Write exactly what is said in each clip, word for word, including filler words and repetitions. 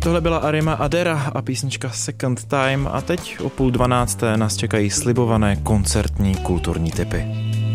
Tohle byla Arima Adera a písnička Second Time a teď o půl dvanácté nás čekají slibované koncertní kulturní tipy.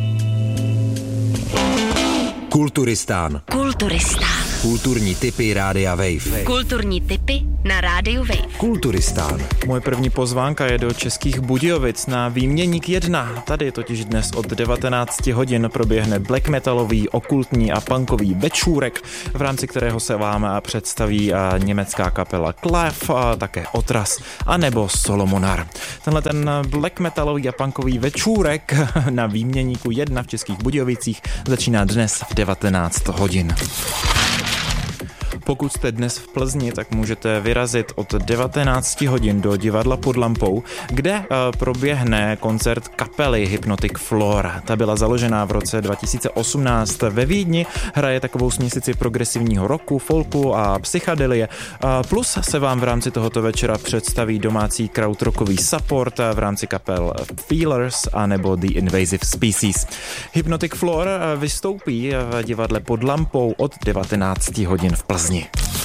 Kulturistán. Kulturistán. Kulturní tipy Rádia Wave. Kulturní tipy na Rádiu Wave. Kulturistán. Moje první pozvánka je do Českých Budějovic na Výměník jedna. Tady totiž dnes od devatenáct hodin proběhne black metalový, okultní a punkový večůrek, v rámci kterého se vám představí německá kapela Clef, také Otras a nebo Solomonar. Tenhle ten black metalový a punkový večůrek na Výměníku jedna v Českých Budějovicích začíná dnes v devatenáct hodin. Pokud jste dnes v Plzni, tak můžete vyrazit od devatenáct hodin do divadla Pod lampou, kde proběhne koncert kapely Hypnotic Floor. Ta byla založená v roce dva tisíce osmnáct ve Vídni, hraje takovou směsici progresivního rocku, folku a psychedelie. Plus se vám v rámci tohoto večera představí domácí krautrockový support v rámci kapel Feelers a nebo The Invasive Species. Hypnotic Floor vystoupí v divadle Pod lampou od devatenáct hodin v Plzni.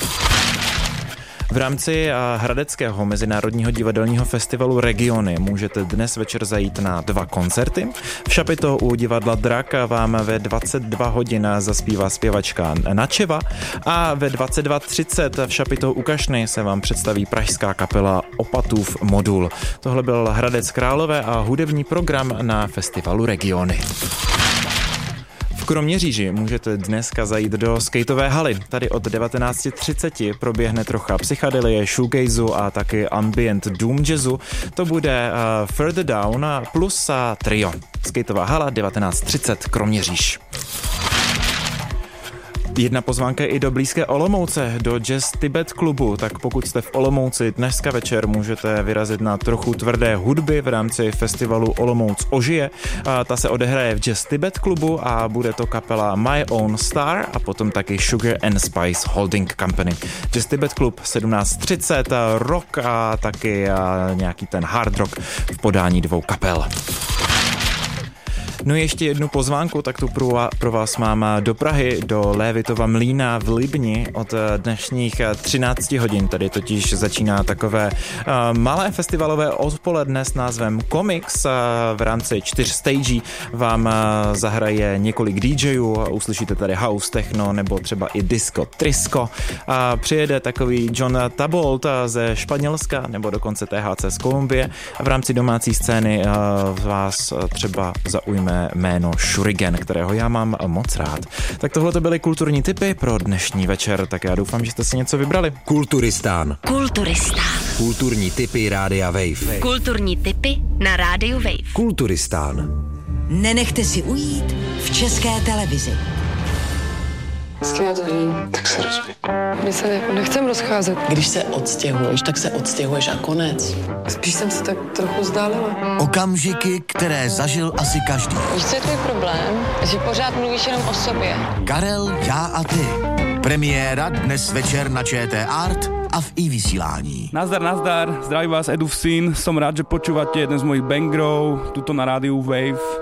V rámci Hradeckého mezinárodního divadelního festivalu Regiony můžete dnes večer zajít na dva koncerty. V Šapito u divadla Drak vám ve dvacet dva hodin zaspívá zpěvačka Načeva a ve dvacet dva třicet v Šapito u Kašny se vám představí pražská kapela Opatův modul. Tohle byl Hradec Králové a hudební program na festivalu Regiony. V Kroměříži můžete dneska zajít do skateové haly. Tady od devatenáct třicet proběhne trocha psychedelie, shoegazu a taky ambient doom jazzu. To bude uh, Further Down plus uh, trio. Skateová hala devatenáct třicet Kroměříž. Jedna pozvánka i do blízké Olomouce, do Jazz Tibet klubu, tak pokud jste v Olomouci dneska večer, můžete vyrazit na trochu tvrdé hudby v rámci festivalu Olomouc ožije. A ta se odehraje v Jazz Tibet klubu a bude to kapela My Own Star a potom taky Sugar and Spice Holding Company. Jazz Tibet klub sedmnáct třicet, rock a taky a nějaký ten hard rock v podání dvou kapel. No ještě jednu pozvánku, tak tu pro vás mám do Prahy, do Lévitova mlýna v Libni od dnešních třináct hodin. Tady totiž začíná takové uh, malé festivalové odpoledne s názvem Comics. Uh, v rámci čtyř stagí vám uh, zahraje několik DJů, uslyšíte tady house, techno nebo třeba i disco, trisco. A přijede takový John Tabolt ze Španělska nebo dokonce T H C z Kolumbie. A v rámci domácí scény uh, vás třeba zaujme jméno Shuriken, kterého já mám moc rád. Tak tohle to byly kulturní tipy pro dnešní večer, tak já doufám, že jste si něco vybrali. Kulturistán. Kulturistán. Kulturní tipy Rádia Wave. Kulturní tipy na Rádiu Wave. Kulturistán. Nenechte si ujít v České televizi. S kým já to vidím? Tak se rozběh. My se jako nechcem rozcházet. Když se odstěhuješ, tak se odstěhuješ a konec. Spíš jsem se tak trochu vzdálila. Okamžiky, které zažil asi každý. Víš, co je tvůj problém? Že pořád mluvíš jenom o sobě. Karel, já a ty. Premiéra dnes večer na Č T Art a v i-vysílání. Nazdar, nazdar, zdraví vás Edův syn. Som rád, že počúvate jeden z mojich bangrov, tuto na rádiu Wave.